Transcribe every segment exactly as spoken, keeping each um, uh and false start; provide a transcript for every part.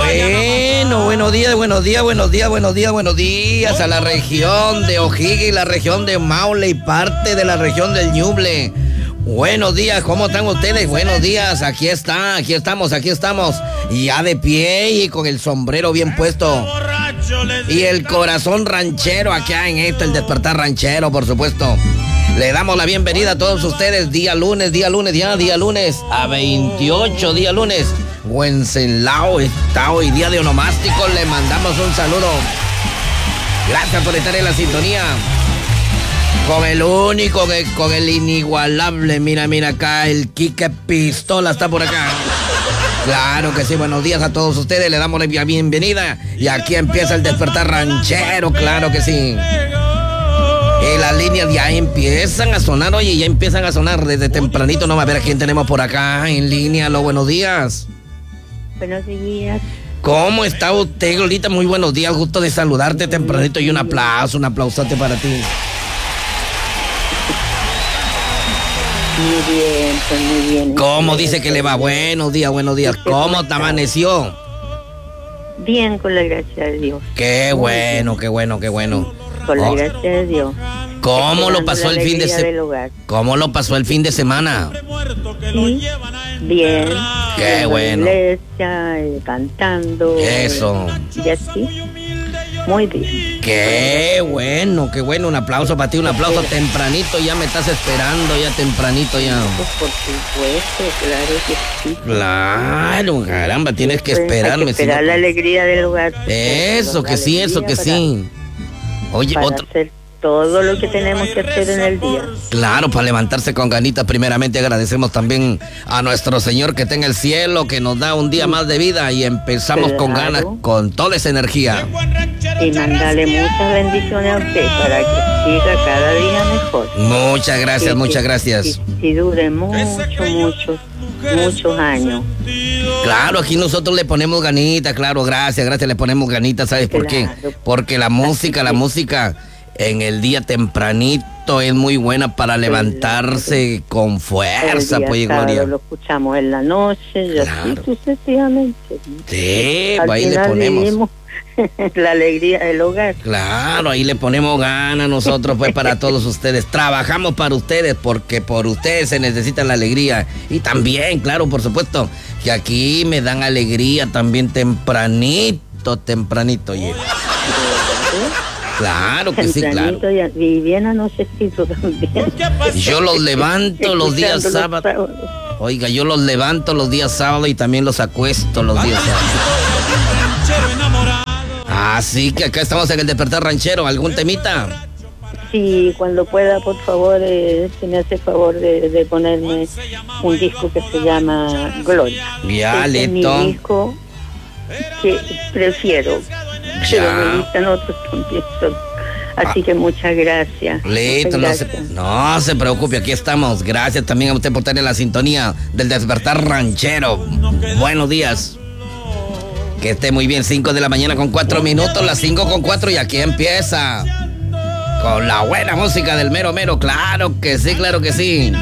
Bueno, buenos días, buenos días, buenos días, buenos días, buenos días a la región de O'Higgins, la región de Maule y parte de la región del Ñuble. Buenos días, ¿cómo están ustedes? Buenos días, aquí está, aquí estamos, aquí estamos. Ya de pie y con el sombrero bien puesto. Y el corazón ranchero acá en esto, el despertar ranchero, por supuesto. Le damos la bienvenida a todos ustedes, día lunes, día lunes, ya, día lunes, a veintiocho, día lunes. Wenceslao está hoy día de onomástico, le mandamos un saludo. Gracias por estar en la sintonía. Con el único, con el inigualable, mira, mira acá, el Quique Pistola está por acá. Claro que sí, buenos días a todos ustedes, le damos la bienvenida. Y aquí empieza el despertar ranchero, claro que sí. Y las líneas ya empiezan a sonar, oye, ya empiezan a sonar desde tempranito. No va a ver a quién tenemos por acá en línea. Los buenos días. Buenos días. ¿Cómo está usted, Glorita? Muy buenos días, gusto de saludarte tempranito y un aplauso, un aplausote para ti. Muy bien, pues muy bien. ¿Cómo dice que le va? Buenos días, buenos días. ¿Cómo te amaneció? Bien, con la gracia de Dios. Qué bueno, qué bueno, qué bueno. Con la gracia de Dios. ¿Cómo lo pasó el fin de semana? ¿Cómo lo pasó el fin de semana? Sí, bien. Qué bueno. En la iglesia, eh, cantando. Eso. Eh, y así. Muy bien. Qué bueno, qué bueno. Un aplauso para ti, un aplauso tempranito. Ya me estás esperando, ya tempranito ya. Pues por supuesto, claro que sí. Claro, caramba, tienes que esperarme. Hay que esperar si no... la alegría del hogar. Eso, que sí, eso, que para, sí. Oye, para otro... hacer todo lo que tenemos que hacer en el día. Claro, para levantarse con ganitas. Primeramente agradecemos también a nuestro Señor que está en el cielo, que nos da un día más de vida y empezamos claro. con ganas, con toda esa energía. Y mandarle muchas bendiciones a usted para que siga cada día mejor. Muchas gracias, y muchas que, gracias. Y, y dure mucho, muchos, muchos años. Claro, aquí nosotros le ponemos ganitas, claro, gracias, gracias, le ponemos ganitas, ¿sabes por qué? Porque la música, la música en el día tempranito es muy buena para levantarse con fuerza, pues, Gloria. Lo escuchamos en la noche y claro. así sucesivamente. Sí, ahí le ponemos la alegría del hogar. Claro, ahí le ponemos ganas nosotros, pues, para todos ustedes. Trabajamos para ustedes porque por ustedes se necesita la alegría. Y también, claro, por supuesto, que aquí me dan alegría también tempranito, tempranito. Yeah. Claro que sí, claro. Y bien anochecito también. Yo los levanto los días sábados. Oiga, yo los levanto los días sábados y también los acuesto los días sábados. Así que acá estamos en el despertar ranchero. ¿Algún temita? Sí, cuando pueda, por favor, eh, si me hace favor de, de ponerme un disco que se llama Gloria. Ya, este listo. Es mi disco que prefiero. Pero me gustan otros también. Así ah. que muchas gracias. Listo, muchas no, gracias. Se, no se preocupe, aquí estamos. Gracias también a usted por tener la sintonía del despertar ranchero. Buenos días. Que esté muy bien, cinco de la mañana con cuatro minutos, las cinco con cuatro y aquí empieza con la buena música del mero mero, claro que sí, claro que sí.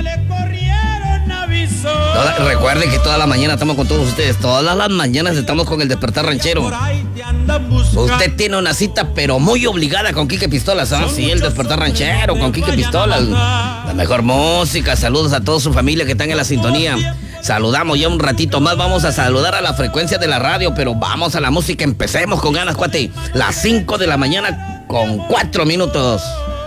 Toda, recuerden que toda la mañana estamos con todos ustedes, todas las mañanas estamos con el despertar ranchero. Usted tiene una cita pero muy obligada con Quique Pistola, ¿sabes? Sí, el despertar ranchero con Quique Pistola, la mejor música. Saludos a toda su familia que están en la sintonía. Saludamos ya un ratito más, vamos a saludar a la frecuencia de la radio, pero vamos a la música, empecemos con ganas, cuate. Las cinco de la mañana con cuatro minutos.